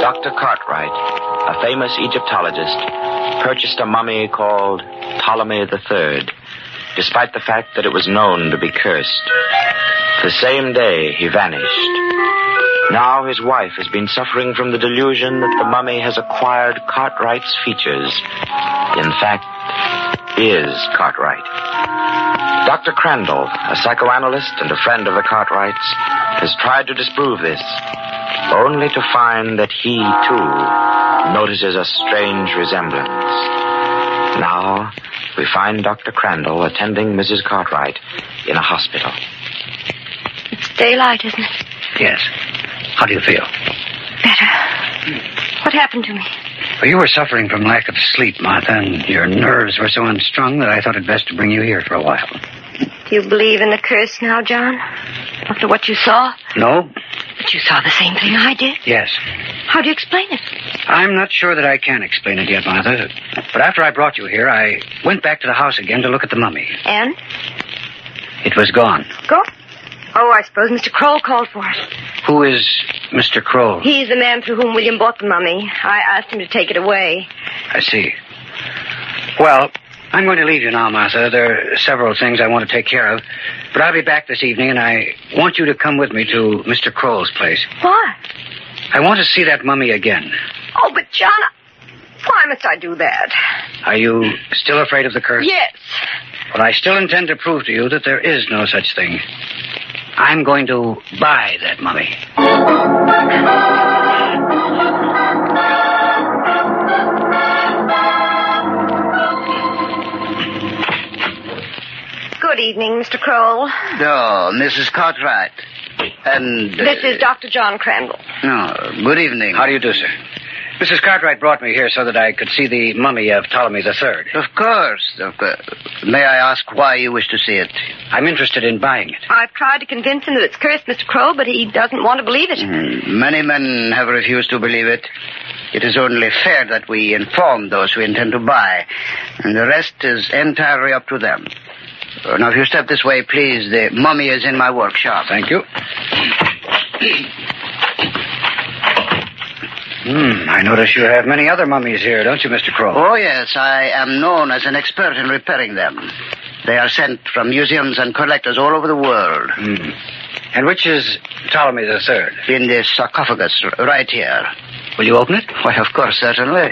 Dr. Cartwright, a famous Egyptologist, purchased a mummy called Ptolemy III, despite the fact that it was known to be cursed. The same day, he vanished. Now his wife has been suffering from the delusion that the mummy has acquired Cartwright's features. In fact, is Cartwright. Dr. Crandall, a psychoanalyst and a friend of the Cartwrights, has tried to disprove this, only to find that he, too, notices a strange resemblance. Now, we find Dr. Crandall attending Mrs. Cartwright in a hospital. It's daylight, isn't it? Yes. How do you feel? Better. What happened to me? Well, you were suffering from lack of sleep, Martha, and your nerves were so unstrung that I thought it best to bring you here for a while. Do you believe in the curse now, John? After what you saw? No. But you saw the same thing I did? Yes. How do you explain it? I'm not sure that I can explain it yet, Martha. But after I brought you here, I went back to the house again to look at the mummy. And? It was gone. Go? Oh, I suppose Mr. Kroll called for it. Who is Mr. Kroll? He's the man through whom William bought the mummy. I asked him to take it away. I see. Well, I'm going to leave you now, Martha. There are several things I want to take care of. But I'll be back this evening, and I want you to come with me to Mr. Kroll's place. Why? I want to see that mummy again. Oh, but John, why must I do that? Are you still afraid of the curse? Yes. Well, I still intend to prove to you that there is no such thing. I'm going to buy that mummy. Good evening, Mr. Kroll. Oh, Mrs. Cartwright. And... This is Dr. John Crandall. Oh, good evening. How do you do, sir? Mrs. Cartwright brought me here so that I could see the mummy of Ptolemy III. Of course. May I ask why you wish to see it? I'm interested in buying it. I've tried to convince him that it's cursed, Mr. Kroll, but he doesn't want to believe it. Many men have refused to believe it. It is only fair that we inform those who intend to buy, and the rest is entirely up to them. Now, if you step this way, please, the mummy is in my workshop. Thank you. I notice you have many other mummies here, don't you, Mr. Kroll? Oh, yes. I am known as an expert in repairing them. They are sent from museums and collectors all over the world. And which is Ptolemy III? In this sarcophagus, right here. Will you open it? Why, of course, certainly.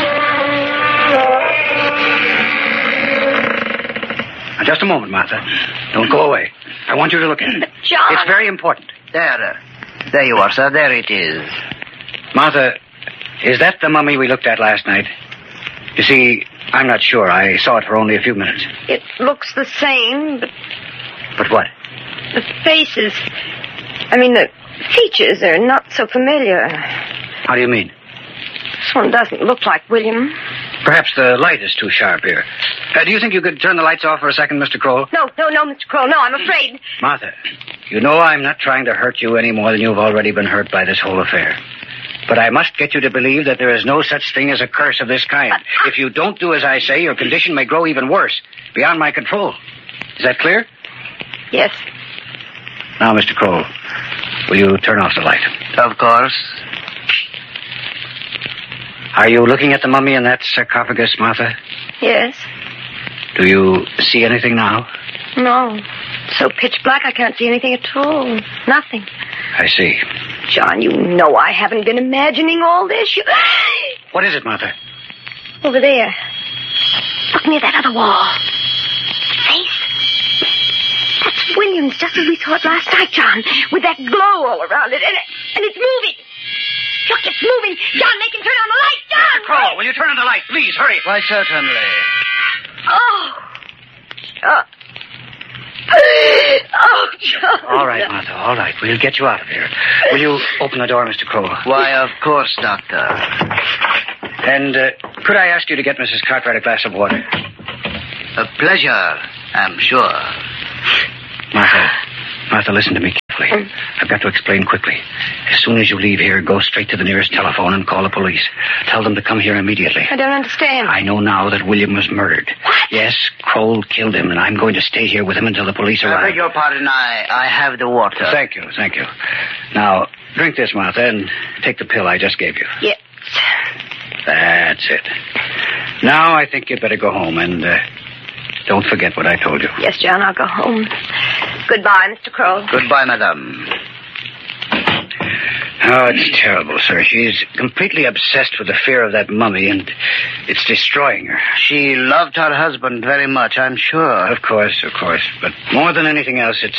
Now, just a moment, Martha. Don't go away. I want you to look at it. But John... It's very important. There you are, sir. There it is. Martha, is that the mummy we looked at last night? You see, I'm not sure. I saw it for only a few minutes. It looks the same, but... But what? The faces... the features are not so familiar. How do you mean? This one doesn't look like William. Perhaps the light is too sharp here. Do you think you could turn the lights off for a second, Mr. Kroll? No, Mr. Kroll. No, I'm afraid. Martha, you know I'm not trying to hurt you any more than you've already been hurt by this whole affair. But I must get you to believe that there is no such thing as a curse of this kind. If you don't do as I say, your condition may grow even worse, beyond my control. Is that clear? Yes. Now, Mr. Kroll, will you turn off the light? Of course. Are you looking at the mummy in that sarcophagus, Martha? Yes. Do you see anything now? No. It's so pitch black I can't see anything at all. Nothing. I see. John, you know I haven't been imagining all this. What is it, Martha? Over there. Look near that other wall. Face. That's William's, just as we saw it last night, John. With that glow all around it. And it's moving. Look, it's moving. John, make him turn on the light. John! Mr. Kroll, will you turn on the light? Please, hurry. Why, certainly. Oh. John. Oh, John. All right, Martha, all right. We'll get you out of here. Will you open the door, Mr. Kroll? Why, of course, Doctor. And could I ask you to get Mrs. Cartwright a glass of water? A pleasure, I'm sure. Martha, listen to me. dreadfully. I've got to explain quickly. As soon as you leave here, go straight to the nearest telephone and call the police. Tell them to come here immediately. I don't understand. I know now that William was murdered. What? Yes, Kroll killed him, and I'm going to stay here with him until the police I arrive. beg your pardon, I have the water. Thank you. Now, drink this, Martha, and take the pill I just gave you. Yes. That's it. Now I think you'd better go home, and don't forget what I told you. Yes, John, I'll go home. Goodbye, Mr. Kroll. Goodbye, madame. Oh, it's terrible, sir. She's completely obsessed with the fear of that mummy, and it's destroying her. She loved her husband very much, I'm sure. Of course. But more than anything else, it's